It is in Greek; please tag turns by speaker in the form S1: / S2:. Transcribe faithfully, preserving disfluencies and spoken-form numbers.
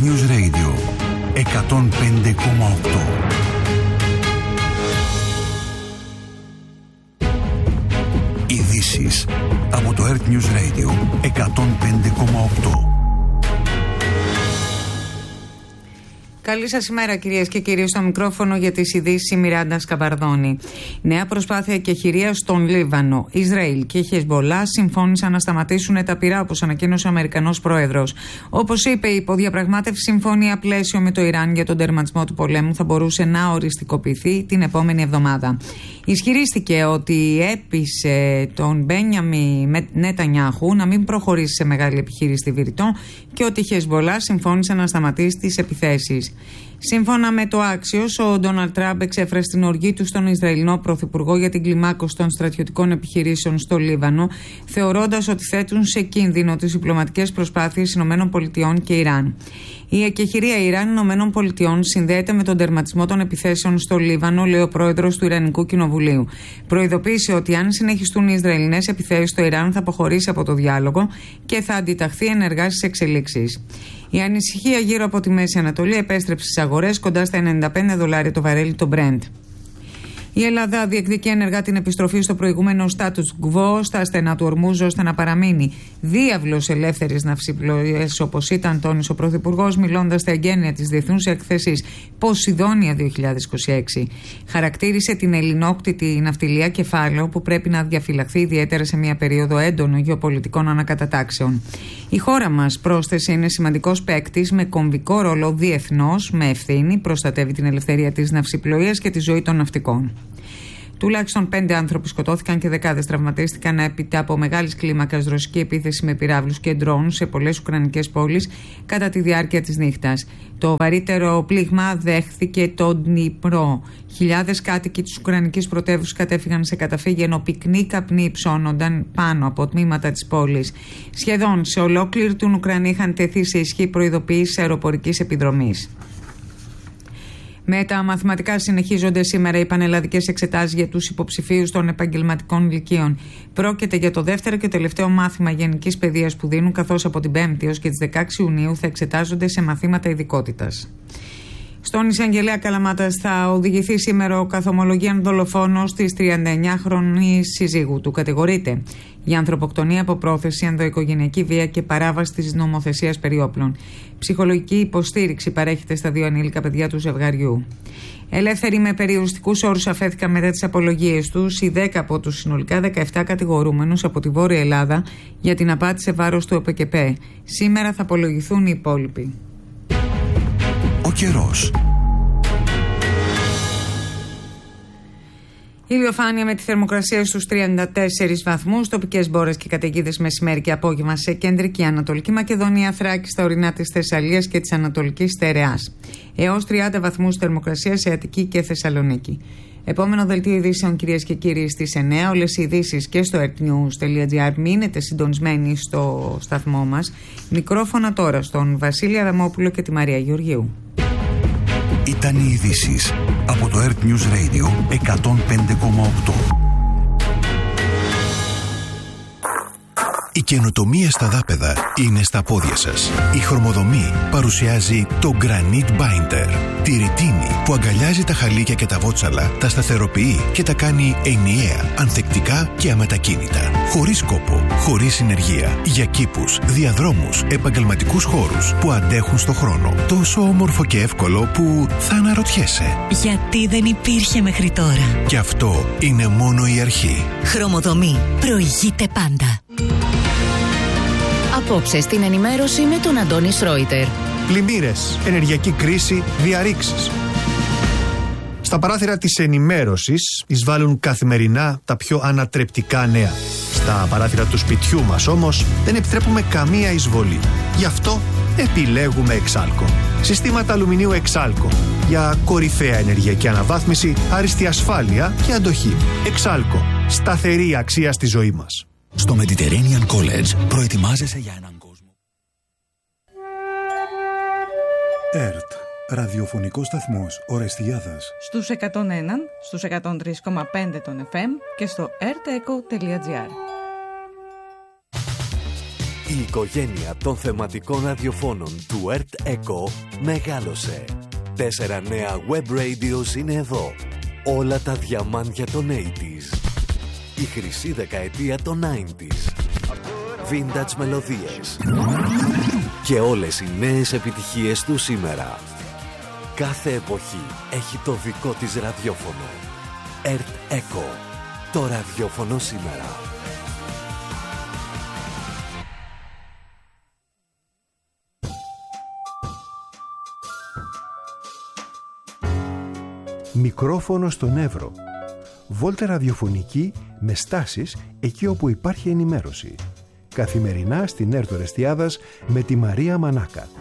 S1: Earth News Radio εκατόν πέντε κόμμα οκτώ. Ειδήσεις από το Earth News Radio εκατόν πέντε κόμμα οκτώ.
S2: Καλή σας ημέρα, κυρίες και κύριοι. Στο μικρόφωνο για τις ειδήσεις η Μιράντα Σκαμπαρδόνη. Νέα προσπάθεια εκεχηρίας στον Λίβανο. Ισραήλ και Χεσμολάχ συμφώνησαν να σταματήσουν τα πυρά, όπως ανακοίνωσε ο Αμερικανός πρόεδρος. Όπως είπε, η υποδιαπραγμάτευση συμφωνία πλαίσιο με το Ιράν για τον τερματισμό του πολέμου θα μπορούσε να οριστικοποιηθεί την επόμενη εβδομάδα. Ισχυρίστηκε ότι έπεισε τον Μπένιαμι Νετανιάχου να μην προχωρήσει σε μεγάλη επιχείρηση στη Βηρητό και ότι η Χεσμολάχ συμφώνησε να σταματήσει τις επιθέσεις. Σύμφωνα με το Axios, ο Ντόναλντ Τραμπ εξέφρασε την οργή του στον Ισραηλινό Πρωθυπουργό για την κλιμάκωση των στρατιωτικών επιχειρήσεων στο Λίβανο, θεωρώντας ότι θέτουν σε κίνδυνο τις διπλωματικές προσπάθειες ΗΠΑ και Ιράν. Η εκεχηρία Ιράν-ΗΠΑ συνδέεται με τον τερματισμό των επιθέσεων στο Λίβανο, λέει ο πρόεδρος του Ιρανικού Κοινοβουλίου. Προειδοποίησε ότι αν συνεχιστούν οι Ισραηλινές επιθέσεις στο Ιράν, θα αποχωρήσει από το διάλογο και θα αντιταχθεί ενεργά στις εξελίξεις. Η ανησυχία γύρω από τη Μέση Ανατολή επέστρεψε στις αγορές κοντά στα ενενήντα πέντε δολάρια το βαρέλι το Brent. Η Ελλάδα διεκδικεί ενεργά την επιστροφή στο προηγούμενο status quo στα στενά του Ορμούζ, ώστε να παραμείνει διάβλος ελεύθερης ναυσιπλοείας, όπως ήταν, τόνισε ο Πρωθυπουργός, μιλώντας στα εγγένεια της διεθνούς έκθεσης Ποσειδόνια δύο χιλιάδες είκοσι έξι. Χαρακτήρισε την ελληνόκτητη ναυτιλία κεφάλαιο που πρέπει να διαφυλαχθεί ιδιαίτερα σε μια περίοδο έντονων γεωπολιτικών ανακατατάξεων. Η χώρα μας, πρόσθεσε, είναι σημαντικός παίκτης με κομβικό ρόλο διεθνώς, με ευθύνη, προστατεύει την ελευθερία της ναυσιπλοείας και τη ζωή των ναυτικών. Τουλάχιστον πέντε άνθρωποι σκοτώθηκαν και δεκάδες τραυματίστηκαν έπειτα από μεγάλης κλίμακας ρωσική επίθεση με πυράβλους και ντρόουν σε πολλές ουκρανικές πόλεις κατά τη διάρκεια της νύχτας. Το βαρύτερο πλήγμα δέχθηκε τον Ντνιπρό. Χιλιάδες κάτοικοι της ουκρανικής πρωτεύουσας κατέφυγαν σε καταφύγια, ενώ πυκνοί καπνοί υψώνονταν πάνω από τμήματα της πόλης. Σχεδόν σε ολόκληρη την Ουκρανία είχαν τεθεί σε ισχύ προειδοποιήσεις αεροπορικής επιδρομής. Με τα μαθηματικά συνεχίζονται σήμερα οι πανελλαδικές εξετάσεις για τους υποψηφίους των επαγγελματικών λυκείων. Πρόκειται για το δεύτερο και τελευταίο μάθημα γενικής παιδείας που δίνουν, καθώς από την πέμπτη έως και τις δεκαέξι Ιουνίου θα εξετάζονται σε μαθήματα ειδικότητας. Στον Εισαγγελέα Καλαμάτας θα οδηγηθεί σήμερα ο καθομολογίαν δολοφόνος της τριανταεννιάχρονης συζύγου του. Κατηγορείται για ανθρωποκτονία από πρόθεση, ενδοοικογενειακή βία και παράβαση της νομοθεσίας περί όπλων. Ψυχολογική υποστήριξη παρέχεται στα δύο ανήλικα παιδιά του ζευγαριού. Ελεύθεροι με περιοριστικούς όρους αφέθηκαν μετά τις απολογίες τους οι δέκα από τους συνολικά δεκαεπτά κατηγορούμενους από τη Βόρεια Ελλάδα για την απάτη σε βάρος του ΟΠΕΚΕΠΕ. Σήμερα θα απολογηθούν οι υπόλοιποι.
S1: Ο καιρός.
S2: Ηλιοφάνεια με τη θερμοκρασία στους τριάντα τέσσερις βαθμούς, τοπικές μπόρες και καταιγίδες μεσημέρι και απόγευμα σε κεντρική Ανατολική Μακεδονία, Θράκη, στα ορεινά της Θεσσαλίας και της Ανατολικής Στερεάς. Έως τριάντα βαθμούς θερμοκρασία σε Αττική και Θεσσαλονίκη. Επόμενο δελτίο ειδήσεων, κυρίες και κύριοι, στις εννιά. Όλες οι ειδήσεις και στο earthnews.gr. Μείνετε συντονισμένοι στο σταθμό μας. Μικρόφωνα τώρα στον Βασίλη Αδαμόπουλο και τη Μαρία Γεωργίου.
S1: Ήταν οι ειδήσεις από το Earth News Radio εκατόν πέντε κόμμα οκτώ.
S3: Η καινοτομία στα δάπεδα είναι στα πόδια σας. Η Χρωμοδομή παρουσιάζει το Granite Binder. Τη ρητίνη που αγκαλιάζει τα χαλίκια και τα βότσαλα, τα σταθεροποιεί και τα κάνει ενιαία, ανθεκτικά και αμετακίνητα. Χωρίς κόπο, χωρίς συνεργεία. Για κήπους, διαδρόμους, επαγγελματικούς χώρους που αντέχουν στο χρόνο. Τόσο όμορφο και εύκολο που θα αναρωτιέσαι.
S4: Γιατί δεν υπήρχε μέχρι τώρα.
S3: Και αυτό είναι μόνο η αρχή.
S4: Χρωμοδομή. Προηγείται πάντα.
S5: Απόψε στην ενημέρωση με τον Αντώνη Σρόιτερ.
S6: Πλημμύρες, ενεργειακή κρίση, διαρρήξεις. Στα παράθυρα της ενημέρωσης εισβάλλουν καθημερινά τα πιο ανατρεπτικά νέα. Στα παράθυρα του σπιτιού μας όμως δεν επιτρέπουμε καμία εισβολή. Γι' αυτό επιλέγουμε Εξάλκο. Συστήματα αλουμινίου Εξάλκο για κορυφαία ενεργειακή αναβάθμιση, άριστη ασφάλεια και αντοχή. Εξάλκο. Σταθερή αξία στη ζωή μας.
S7: Στο Mediterranean College προετοιμάζεσαι για έναν κόσμο.
S8: ΕΡΤ, ραδιοφωνικός σταθμός Ορεστιάδας.
S9: Στους εκατόν ένα, στους εκατόν τρία κόμμα πέντε των εφ εμ και στο ερτεκο τελεία τζι άρ.
S10: Η οικογένεια των θεματικών ραδιοφώνων του Earth Echo μεγάλωσε. Τέσσερα νέα web radios είναι εδώ. Όλα τα διαμάντια των ογδόντα. Η χρυσή δεκαετία των ενενήντα. Vintage μελωδίες. Και όλες οι νέες επιτυχίες του σήμερα. Κάθε εποχή έχει το δικό της ραδιόφωνο. Earth Echo. Το ραδιόφωνο σήμερα.
S11: Μικρόφωνο στον Εύρο. Βόλτα ραδιοφωνική με στάσεις εκεί όπου υπάρχει ενημέρωση. Καθημερινά στην Έρτο Ρεστιάδας με τη Μαρία Μανάκα.